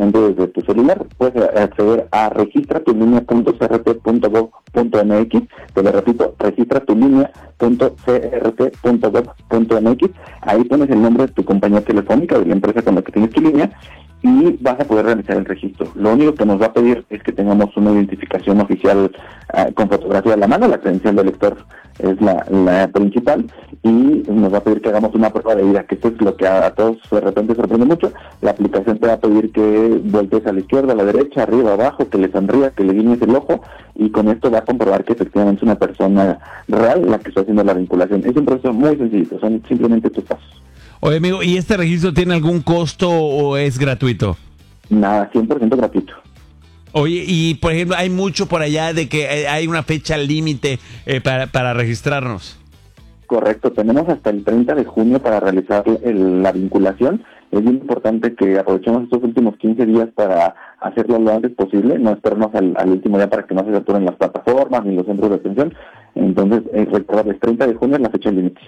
directamente desde tu celular. Puedes acceder a registratulinea.crt.gov.mx. Te lo repito, registratulinea.crt.gov.mx. Ahí pones el nombre de tu compañía telefónica, de la empresa con la que tienes tu línea, y vas a poder realizar el registro. Lo único que nos va a pedir es que tengamos una identificación oficial con fotografía a la mano. La credencial del lector es la principal, y nos va a pedir que hagamos una prueba de vida, que esto es lo que a todos de repente sorprende mucho. La aplicación te va a pedir que voltees a la izquierda, a la derecha, arriba, abajo, que le sonrías, que le guiñes el ojo, y con esto va a comprobar que efectivamente es una persona real la que está haciendo la vinculación. Es un proceso muy sencillo, son simplemente estos pasos. Oye, amigo, ¿y este registro tiene algún costo o es gratuito? Nada, 100% gratuito. Oye, y por ejemplo, hay mucho por allá de que hay una fecha límite para registrarnos. Correcto, tenemos hasta el 30 de junio para realizar la vinculación. Es bien importante que aprovechemos estos últimos 15 días para hacerlo lo antes posible, no esperarnos al último día para que no se saturen las plataformas ni los centros de atención. Entonces, recordar, el 30 de junio es la fecha límite.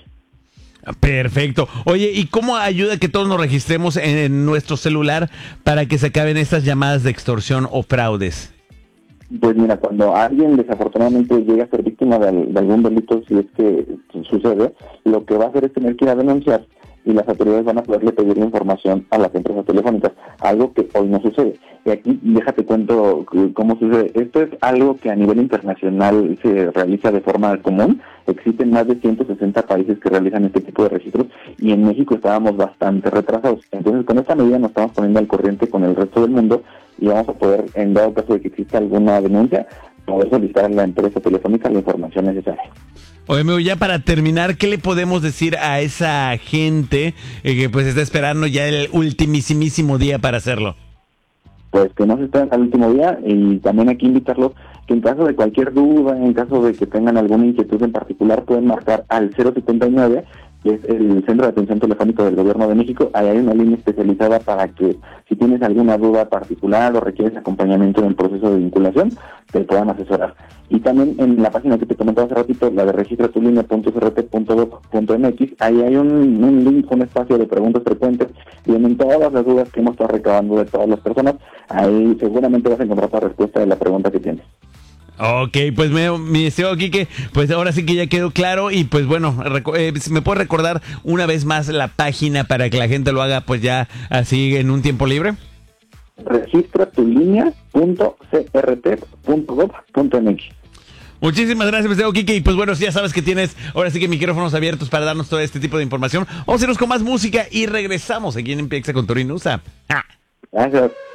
Perfecto. Oye, ¿y cómo ayuda que todos nos registremos en nuestro celular para que se acaben estas llamadas de extorsión o fraudes? Pues mira, cuando alguien desafortunadamente llega a ser víctima de algún delito, si es que sucede, lo que va a hacer es tener que ir a denunciar, y las autoridades van a poderle pedir información a las empresas telefónicas, algo que hoy no sucede. Y aquí déjate cuento cómo sucede. Esto es algo que a nivel internacional se realiza de forma común. Existen más de 160 países que realizan este tipo de registros, y en México estábamos bastante retrasados. Entonces, con esta medida nos estamos poniendo al corriente con el resto del mundo, y vamos a poder, en dado caso de que exista alguna denuncia, poder solicitar a la empresa telefónica la información necesaria. Oye, amigo, ya para terminar, ¿qué le podemos decir a esa gente que pues está esperando ya el ultimísimo día para hacerlo? Pues que no se esperen al último día, y también aquí invitarlos que en caso de cualquier duda, en caso de que tengan alguna inquietud en particular, pueden marcar al 079, que es el Centro de Atención Telefónico del Gobierno de México. Ahí hay una línea especializada para que, si tienes alguna duda particular o requieres acompañamiento en el proceso de vinculación, te puedan asesorar. Y también en la página que te comentaba hace ratito, la de registratulinea.crt.gov.mx, ahí hay un link, un espacio de preguntas frecuentes, y vienen todas las dudas que hemos estado recabando de todas las personas. Ahí seguramente vas a encontrar la respuesta de la pregunta que tienes. Ok, pues mi estimado Quique, pues ahora sí que ya quedó claro, y pues bueno, si me puedes recordar una vez más la página para que la gente lo haga pues ya así en un tiempo libre. registratulinea.crt.gov.mx. Muchísimas gracias, mi estimado Quique, y pues bueno, ya sabes que tienes ahora sí que micrófonos abiertos para darnos todo este tipo de información. Vamos a irnos con más música y regresamos aquí en Empieza con Torinusa. Gracias.